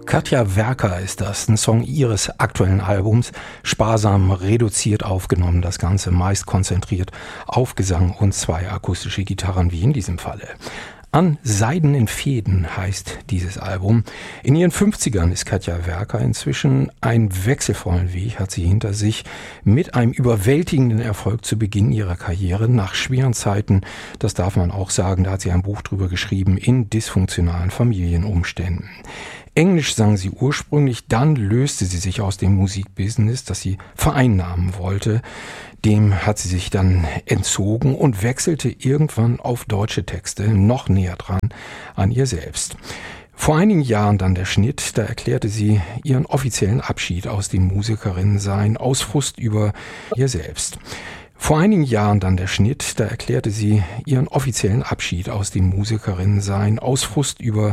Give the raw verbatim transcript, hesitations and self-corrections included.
Katja Werker ist das, ein Song ihres aktuellen Albums, sparsam reduziert aufgenommen, das Ganze meist konzentriert auf Gesang und zwei akustische Gitarren, wie in diesem Falle. An seidenen Fäden heißt dieses Album. In ihren fünfzigern ist Katja Werker inzwischen. Einen wechselvollen Weg hat sie hinter sich, mit einem überwältigenden Erfolg zu Beginn ihrer Karriere, nach schweren Zeiten, das darf man auch sagen, da hat sie ein Buch drüber geschrieben, in dysfunktionalen Familienumständen. Englisch sang sie ursprünglich, dann löste sie sich aus dem Musikbusiness, das sie vereinnahmen wollte. Dem hat sie sich dann entzogen und wechselte irgendwann auf deutsche Texte, noch näher dran an ihr selbst. Vor einigen Jahren dann der Schnitt, da erklärte sie ihren offiziellen Abschied aus dem Musikerinnensein aus Frust über ihr selbst. Vor einigen Jahren dann der Schnitt, da erklärte sie ihren offiziellen Abschied aus dem Musikerinnensein aus Frust über